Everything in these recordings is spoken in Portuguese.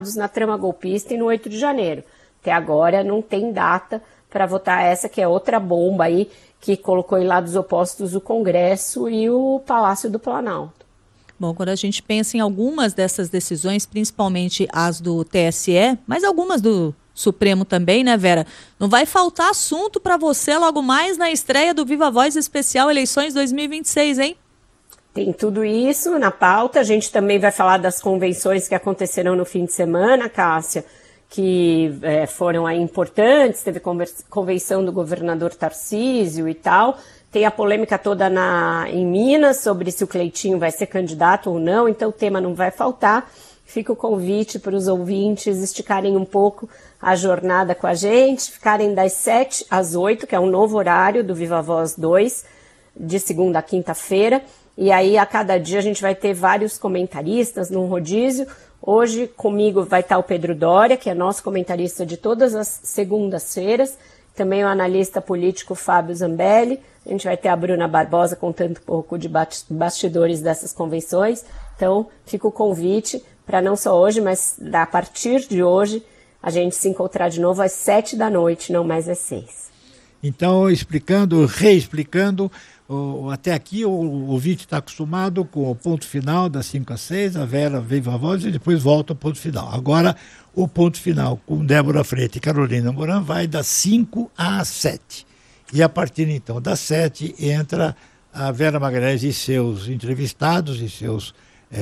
na trama golpista e no 8 de janeiro. Até agora não tem data para votar essa, que é outra bomba aí, que colocou em lados opostos o Congresso e o Palácio do Planalto. Bom, quando a gente pensa em algumas dessas decisões, principalmente as do TSE, mas algumas do Supremo também, né, Vera? Não vai faltar assunto para você logo mais na estreia do Viva Voz Especial Eleições 2026, hein? Tem tudo isso na pauta. A gente também vai falar das convenções que aconteceram no fim de semana, Cássia, que foram aí importantes. Teve convenção do governador Tarcísio e tal. Tem a polêmica toda em Minas sobre se o Cleitinho vai ser candidato ou não, então o tema não vai faltar. Fica o convite para os ouvintes esticarem um pouco a jornada com a gente, ficarem das 7 às 8, que é um novo horário do Viva Voz 2, de segunda a quinta-feira. E aí, a cada dia, a gente vai ter vários comentaristas num rodízio. Hoje, comigo vai estar o Pedro Doria, que é nosso comentarista de todas as segundas-feiras. Também o analista político Fábio Zambelli. A gente vai ter a Bruna Barbosa contando um pouco de bastidores dessas convenções. Então, fica o convite para não só hoje, mas a partir de hoje, a gente se encontrar de novo às 7 da noite, não mais às 6. Então, reexplicando, até aqui o ouvinte está acostumado com o ponto final das 5 às 6, a Vera Viva Voz e depois volta ao ponto final. Agora, o ponto final com Débora Freire e Carolina Moran vai das 5 às 7. E a partir então das 7 entra a Vera Magalhães e seus entrevistados e seus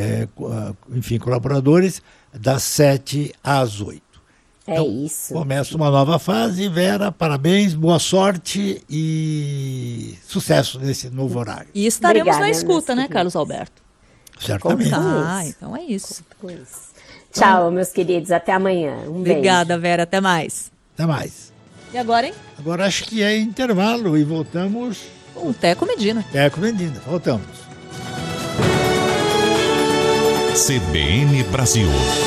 colaboradores das 7 às 8. Então, isso. Começa uma nova fase. Vera, parabéns, boa sorte e sucesso nesse novo horário. E estaremos na escuta, né, Carlos Alberto? Certamente. Então é isso. Tchau, meus queridos. Até amanhã. Obrigada, beijo. Vera. Até mais. Até mais. E agora, hein? Agora acho que é intervalo e voltamos... Com Teco Medina. Teco Medina. Voltamos. CBN Brasil.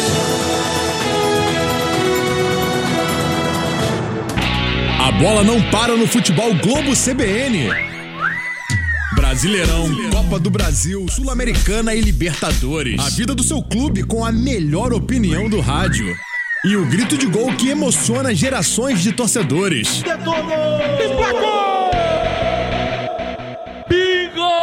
A bola não para no futebol Globo CBN. Brasileirão, Copa do Brasil, Sul-Americana e Libertadores. A vida do seu clube com a melhor opinião do rádio. E o grito de gol que emociona gerações de torcedores. Emplacou! Bingo!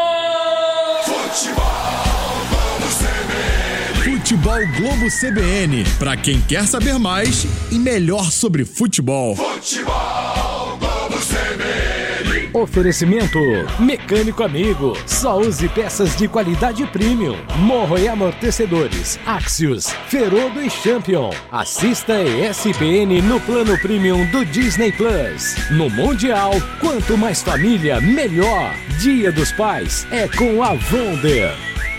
Futebol Globo CBN. Pra quem quer saber mais e melhor sobre futebol. Futebol Globo CBN. Oferecimento Mecânico Amigo. Só use peças de qualidade premium. Morro e amortecedores. Axios, Ferodo e Champion. Assista ESPN no plano premium do Disney Plus. No Mundial, quanto mais família, melhor. Dia dos Pais é com a Wonder.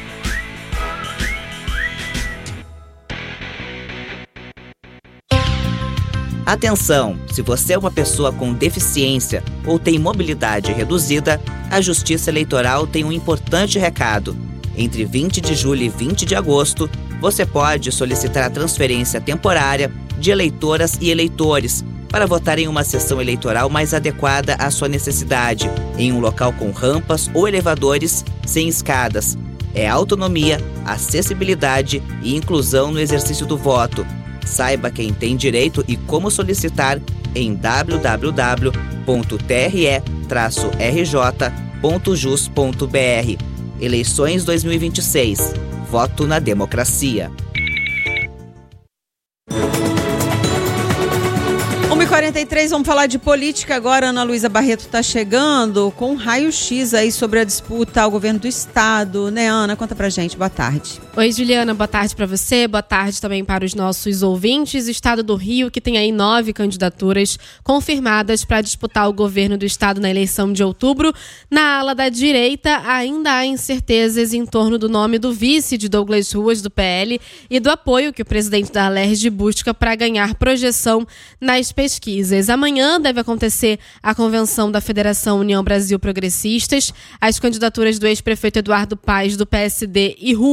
Atenção! Se você é uma pessoa com deficiência ou tem mobilidade reduzida, a Justiça Eleitoral tem um importante recado. Entre 20 de julho e 20 de agosto, você pode solicitar a transferência temporária de eleitoras e eleitores para votar em uma sessão eleitoral mais adequada à sua necessidade, em um local com rampas ou elevadores sem escadas. É autonomia, acessibilidade e inclusão no exercício do voto. Saiba quem tem direito e como solicitar em www.tre-rj.jus.br. Eleições 2026. Voto na democracia. 1h43, vamos falar de política agora. Ana Luísa Barreto está chegando com um raio-x aí sobre a disputa ao governo do estado, né, Ana? Conta pra gente, boa tarde. Oi, Juliana, boa tarde para você, boa tarde também para os nossos ouvintes. Estado do Rio, que tem aí 9 candidaturas confirmadas para disputar o governo do estado na eleição de outubro. Na ala da direita, ainda há incertezas em torno do nome do vice de Douglas Ruas, do PL, e do apoio que o presidente da Alerj busca para ganhar projeção nas pesquisas. Amanhã deve acontecer a convenção da Federação União Brasil Progressistas. As candidaturas do ex-prefeito Eduardo Paes, do PSD, e Ruas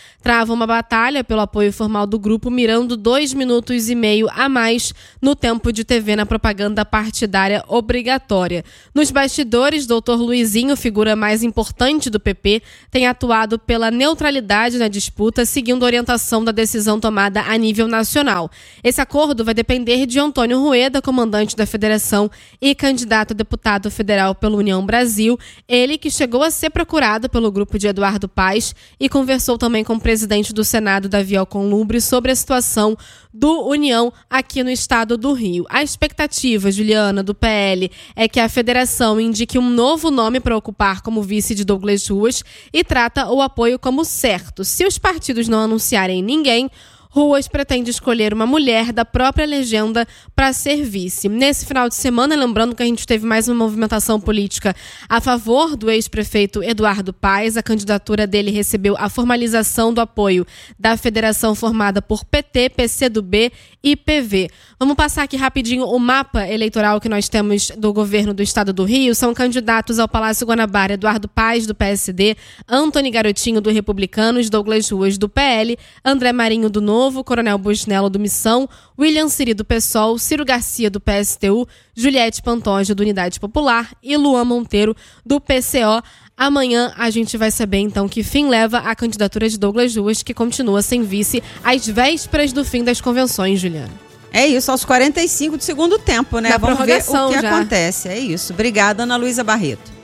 travam uma batalha pelo apoio formal do grupo, mirando 2,5 minutos a mais no tempo de TV na propaganda partidária obrigatória. Nos bastidores, Dr. Luizinho, figura mais importante do PP, tem atuado pela neutralidade na disputa, seguindo a orientação da decisão tomada a nível nacional. Esse acordo vai depender de Antônio Rueda, comandante da federação e candidato a deputado federal pela União Brasil, ele que chegou a ser procurado pelo grupo de Eduardo Paes e conversou também com o presidente do Senado, Davi Alcolumbre, sobre a situação do União aqui no estado do Rio. A expectativa, Juliana, do PL, é que a federação indique um novo nome para ocupar como vice de Douglas Ruas e trata o apoio como certo. Se os partidos não anunciarem ninguém, Ruas pretende escolher uma mulher da própria legenda para ser vice. Nesse final de semana, lembrando que a gente teve mais uma movimentação política a favor do ex-prefeito Eduardo Paes, a candidatura dele recebeu a formalização do apoio da federação formada por PT, PCdoB e PV. Vamos passar aqui rapidinho o mapa eleitoral que nós temos do governo do estado do Rio. São candidatos ao Palácio Guanabara Eduardo Paes, do PSD, Antony Garotinho, do Republicanos, Douglas Ruas, do PL, André Marinho, do Novo, Coronel Busnello, do Missão, William Siri, do PSOL, Ciro Garcia, do PSTU, Juliette Pantoja, do Unidade Popular e Luan Monteiro, do PCO. Amanhã a gente vai saber, então, que fim leva a candidatura de Douglas Ruas, que continua sem vice às vésperas do fim das convenções, Juliana. É isso, aos 45 do segundo tempo, né? Da Vamos ver o que já acontece. É isso. Obrigada, Ana Luísa Barreto.